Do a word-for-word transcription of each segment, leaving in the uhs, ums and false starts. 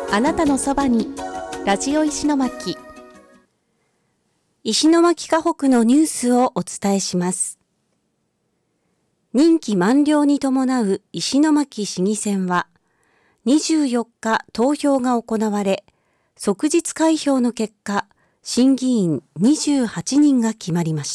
あなたのそばにラジオ石巻。 石巻河北のニュースをお伝えします。任期満了に伴う石巻市議選はにじゅうよっか投票が行われ、即日開票の結果、新議員にじゅうはちにんが決まりました。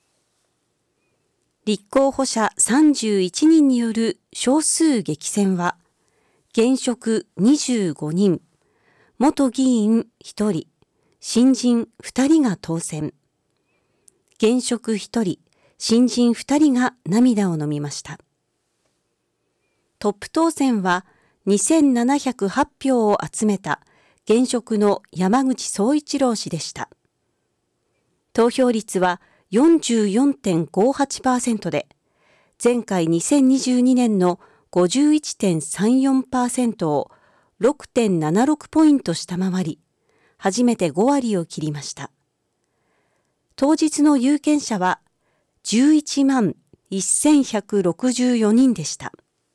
立候補者さんじゅういちにんによる少数激戦は、現職にじゅうごにん、元議員ひとり、新人ふたりが当選。現職ひとり、新人ふたりが涙を飲みました。トップ当選はにせんななひゃくはちひょうを集めた現職の山口壮一郎氏でした。投票率は よんじゅうよんてんごはちパーセント で、前回にせんにじゅうにねんの ごじゅういちてんさんよんパーセント を ろくてんななろく ポイント下回り、初めてごわりを切りました。当日の有権者はじゅういちまんせんひゃくろくじゅうよにんでした。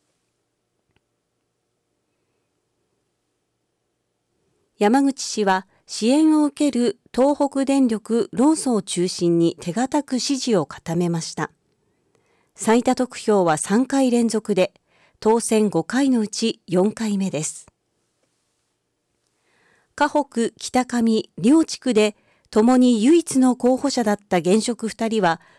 山口氏は支援を受ける東北電力労組を中心に手堅く支持を固めました。最多得票はさんかい連続で、当選ごかいのうちよんかいめです。河北、北上両地区で共に唯一の候補者だった現職ふたりは